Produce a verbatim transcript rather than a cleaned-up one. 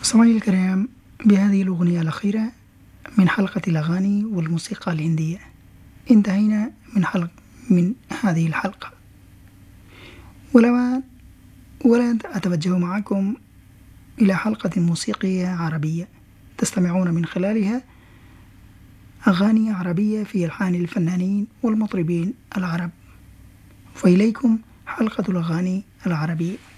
مستمعي الكرام، بهذه الأغنية الأخيرة من حلقة الأغاني والموسيقى الهندية انتهينا من حلق من هذه الحلقة، ولما ولا أتوجه معكم إلى حلقة موسيقية عربية تستمعون من خلالها أغاني عربية في ألحان الفنانين والمطربين العرب. فإليكم حلقة الأغاني العربية.